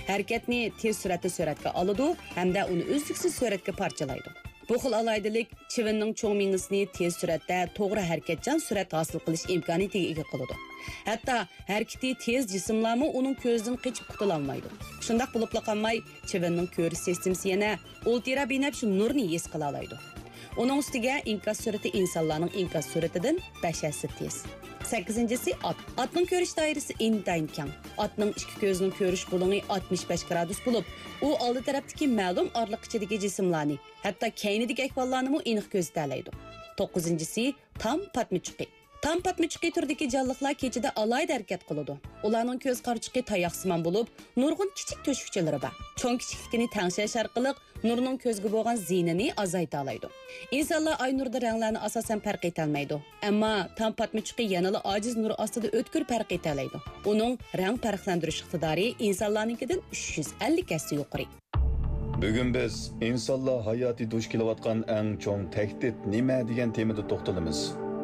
harakatni tez suratga oladi hamda uni uzluksiz suratga parchalaydi. Bu xil alaydilik chivinning cho'ng mingisini tez suratda to'g'ri harakatchan surat hosil qilish imkoniyatiga ega qiladi. Hatto harakati tez jismlarmi uning ko'zidan qochib qutula olmaydi. Shundaq bo'lib qolmay, chivinning ko'rish sistemasi yana ultra binafsha nurni his qila oladi. Uning ustiga inkas surati insonlarning inkas suratidan 5 asr tez. 8-si at. Atning ko'rish doirasi intayin keng. Atning ikki ko'zining ko'rish bo'limi 65 gradus bo'lib, u oldi tarafdagi ma'lum orliq ichidagi jismlarni, hatto keynidagi ahvollarni aniq ko'zata oladi. 9-si tam patmichuqi. Tam patmichuqi turdagi jonliqlar kechida alayda harakat qiladi. Ularning ko'z qarchiqi tayoqsimon bo'lib, nurg'un kichik to'shqichalari bor. Cho'ng kichikligini tangshash orqali nurning ko'zga bo'lgan zinini azayta oladi. Insonlar ay nurda ranglarni asosan farq eta olmaydi, ammo tam patmichuqi yanada ojiz nur ostida o'tkir farq eta oladi. Uning rang farqlantirish iqtidori insonlarnikidan 350 kassi yuqori. Bugun biz insonlar hayoti duch kelayotgan eng cho'ng tahdid nima degan temada to'xtalamiz.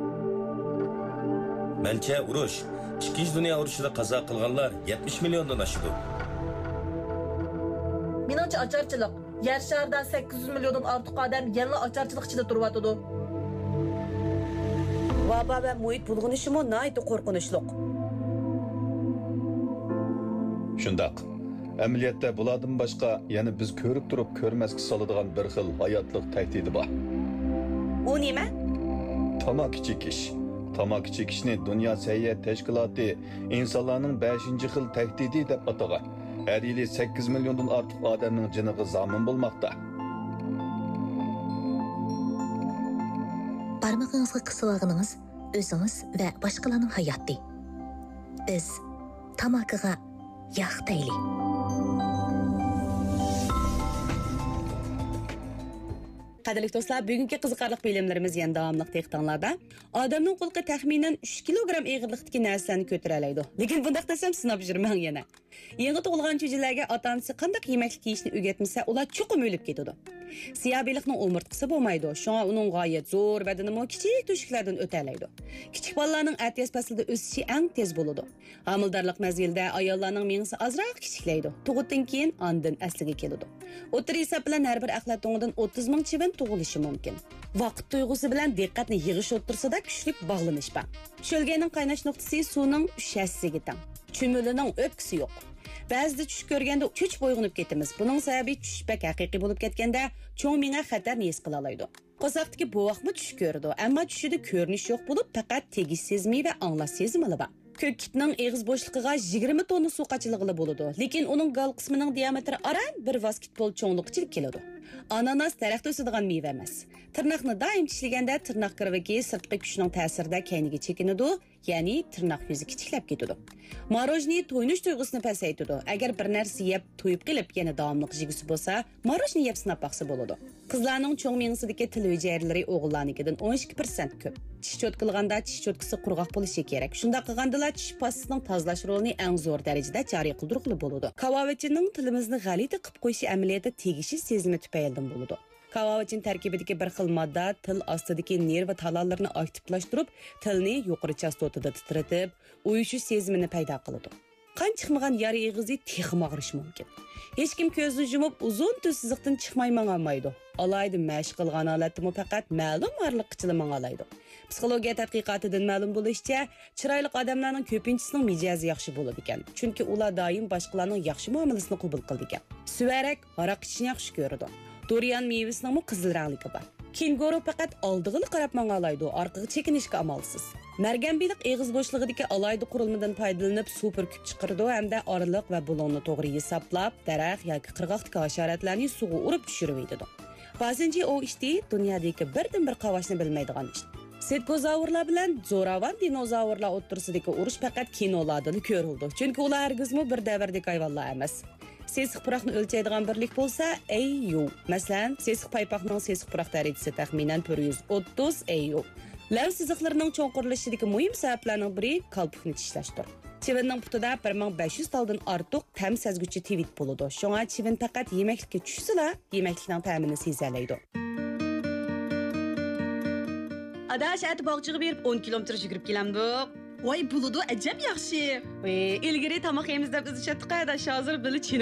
Mencha urush, Ikkinchi dunyo urushida qazo qilganlar 70 milliondan oshdi. Meningcha ocharchilik. Yer sharida 800 milliondan ortiq odam yana ocharchilik ichida turyapti. Vaba va muhit bulg'unishimi nihoyat qo'rqinchli. Shundaq. Amaliyotda bulardan boshqa yana biz ko'rib turib ko'rmasga soladigan bir xil hayotlik tahdidi bor. U nima? Tamaki chekish. Tamaki chekishni Dunyo sayyohat tashkiloti insonlarning 5-xil tahdidi deb atagan. Her yili 8 milyondan ortiq odamning jiniga zomin bo'lmoqda. Barmog'ingizga qisib olganingiz o'zingiz va boshqalarning hayoti. Biz tamakiga yo'q deylik. Qadrli do'stlar, bugungi qiziqarli bilimlarimiz yana davomli teqtanlarda. Odamning qo'lqi taxminan 3 kilogram og'irlikdagi narsalarni ko'tara oladi. Lekin bundaq desam sinab yurmang yana. Yangi tug'ilgan cho'jilarga ota-onasi qanday yemaklik yeyishni o'rgatmasa, ular cho'qim o'lib ketadi. Siyobiylikning umurtqisi bo'lmaydi. Shunga uning g'oyat zo'r badanimi kichik to'shiklardan o'talaydi. Kichik bolalarning atiyas faslida o'sishi eng tez bo'ladi. Homildorlik mezgilida ayollarning miyasi azroq kichiklaydi. Tug'utdan keyin ondan asliga keladi. O'tir hisob bilan har bir axlat to'ngidan 30 ming chivin tug'ilishi mumkin. Vaqt tuyg'usi bilan diqqatni yig'ish o'tirsada kuchli bog'lanish bor. Sho'lganing qaynash nuqtasi suvning 3 hassasiga teng. Cho'milining o'pkisi yo'q. Ba'zida tush ko'rganda cho'ch bo'yg'inib ketamiz. Buning sababi tush bak haqiqiy bo'lib ketganda cho'ng miya xatarni his qila oladi. Qo'saqdagi bovoqmi tush ko'rdi, ammo tushida ko'rinish yo'q bo'lib, faqat tegish sezmi va anglash sezimli bor. Ko'kitning eg'iz bo'shlig'iga 20 tonna suv qachilig'i bo'ladi, lekin uning gal qismining diametri aran bir basketbol cho'ngligicha keladi. Ananas daraxtda o'sadigan meva emas. Tirnoqni doim tishlaganda tirnoq kirvagi sirtqi kuchning ta'sirida kayniga chekinadi, ya'ni tirnoq yuzi kichiklab ketadi. Marojni to'ynish tuyg'usini pasaytiradi. Agar bir narsa yeb to'yib qilib yana davomli jigisi bo'lsa, marojni yeb sinab baqsa bo'ladi. Qizlarning cho'ng miyasidagi til hujayralari o'g'illarnikidan 12% ko'p. Tish cho'tkilganda tish cho'tkisi qurg'oq bo'lishi kerak. Shunda qilganda tish pastasining tozalash rolini eng zo'r darajada joriy qildirib bo'ladi. Kavavachining tilimizni g'alati qilib qo'yishi amaliyotda tegishi sezimi tufaylidan bo'ladi. Kavavachin tarkibidagi bir xil modda til ostidagi nerv talallarni aktivlashtirib, tilni yuqori chastotida titratib, uyushish sezimini paydo qiladi. Qon chiqmagan yara eg'izi texim og'rishi mumkin. Hech kim ko'zni yumib uzun tuzsiziqdan chiqmay mangolmaydi. Alayda mashq qilgan holatda faqat ma'lum orliqchilar mangolaydi. Psixologiya tadqiqotidan ma'lum bo'lishicha, chiroyli odamlarning ko'pinchisining mijozi yaxshi bo'ladi ekan. Chunki ular doim boshqalarning yaxshi muomalasini qabul qildi ekan. Suvarak aroq ichishni yaxshi ko'radi. Dorian mevasining qizil rangligi bor. Kenguru faqat oldig'ini qarab mangolaydi, orqaga chekinishga amalsiz. Marganbilik eg'iz bo'shlig'idagi alayda qurilmadan foydalanib super kub chiqardi hamda oraliq va bulonni to'g'ri hisoblab, daraxt yoki qirg'oqdagi hasharotlarni suvga urib tushirib yeydi. Ba'zanchi o ishdi dunyodagi birdan-bir qavashni bilmaydigan ish. Setkozavrlar bilan zo'ravon dinozavrlar o'ttirsidagi urush faqat kinolarda ko'rildi. Chunki ular hargizmi bir davrdagi hayvonlar emas. Sesiq puroqni o'lchaydigan birlik bo'lsa AU. Masalan, sesiq paypoqning sesiq puroq darajasi taxminan 130 AU. Lav siziqlarining cho'nqirilishidagi muhim sabablarning biri qalpoqni tishlashdir. Chivinning putida 1500 taldan ortiq ta'm sezguchi tivit bo'ladi. Shunga chivin faqat yemaklikka tushsa-la, yemaklikning ta'mini sezalaydi. Adash at bog'chiga berib 10 kilometr yugurib kelamdik. Voy buludu ajab yaxshi. Ilgari tomoq yemiz deb izlashatdik, adash hozir bili